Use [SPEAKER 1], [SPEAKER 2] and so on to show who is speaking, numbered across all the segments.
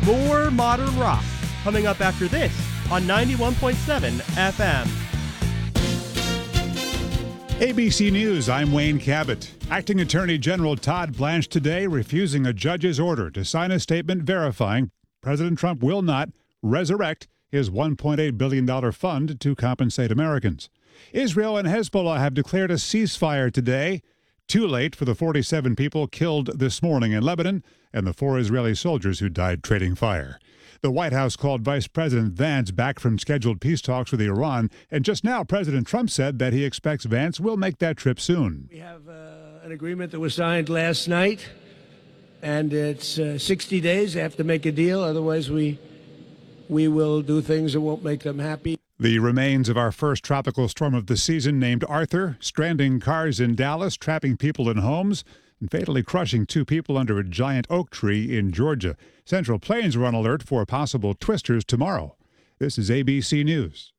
[SPEAKER 1] more modern rock coming up after this on 91.7 FM.
[SPEAKER 2] ABC News, I'm Wayne Cabot. Acting Attorney General Todd Blanche today refusing a judge's order to sign a statement verifying President Trump will not resurrect his $1.8 billion fund to compensate Americans. Israel and Hezbollah have declared a ceasefire today. Too late for the 47 people killed this morning in Lebanon and the 4 Israeli soldiers who died trading fire. The White House called Vice President Vance back from scheduled peace talks with Iran, and just now President Trump said that he expects Vance will make that trip soon.
[SPEAKER 3] We have an agreement that was signed last night, and it's 60 days. They have to make a deal, otherwise we will do things that won't make them happy.
[SPEAKER 2] The remains of our first tropical storm of the season, named Arthur, stranding cars in Dallas, trapping people in homes, and fatally crushing 2 people under a giant oak tree in Georgia. Central Plains are on alert for possible twisters tomorrow. This is ABC News.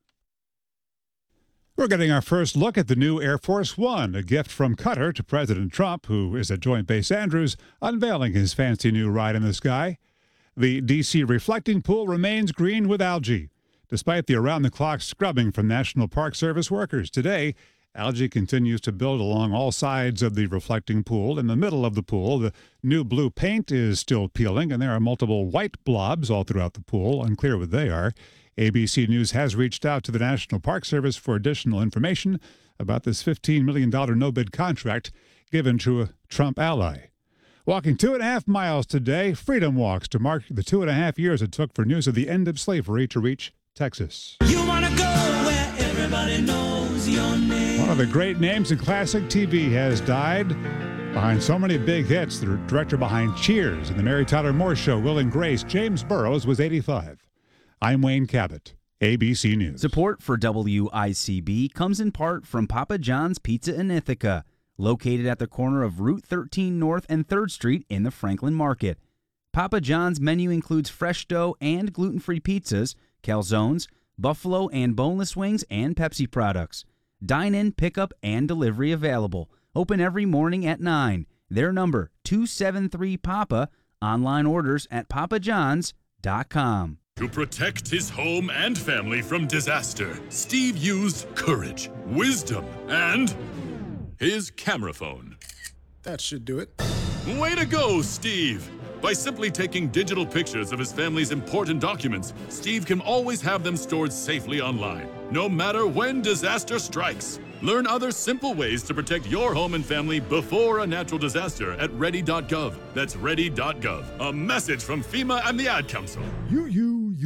[SPEAKER 2] We're getting our first look at the new Air Force One, a gift from Qatar to President Trump, who is at Joint Base Andrews, unveiling his fancy new ride in the sky. The D.C. reflecting pool remains green with algae, despite the around-the-clock scrubbing from National Park Service workers. Today, algae continues to build along all sides of the reflecting pool. In the middle of the pool, the new blue paint is still peeling, and there are multiple white blobs all throughout the pool. Unclear what they are. ABC News has reached out to the National Park Service for additional information about this $15 million no-bid contract given to a Trump ally. Walking 2.5 miles today, freedom walks to mark the 2.5 years it took for news of the end of slavery to reach Texas.
[SPEAKER 4] You wanna go where everybody knows your name.
[SPEAKER 2] One of the great names in classic TV has died. Behind so many big hits, the director behind Cheers and The Mary Tyler Moore Show, Will and Grace, James Burrows, was 85. I'm Wayne Cabot, ABC News.
[SPEAKER 5] Support for WICB comes in part from Papa John's Pizza in Ithaca, located at the corner of Route 13 North and 3rd Street in the Franklin Market. Papa John's menu includes fresh dough and gluten-free pizzas, calzones, buffalo and boneless wings, and Pepsi products. Dine-in, pickup, and delivery available. Open every morning at 9. Their number, 273-PAPA. Online orders at papajohns.com.
[SPEAKER 6] To protect his home and family from disaster, Steve used courage, wisdom, and his camera phone.
[SPEAKER 7] That should do it.
[SPEAKER 6] Way to go, Steve! By simply taking digital pictures of his family's important documents, Steve can always have them stored safely online, no matter when disaster strikes. Learn other simple ways to protect your home and family before a natural disaster at ready.gov. That's ready.gov. A message from FEMA and the Ad Council.
[SPEAKER 7] You.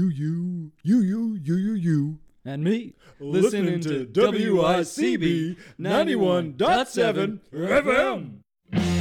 [SPEAKER 8] And me, listening to WICB 91.7 FM.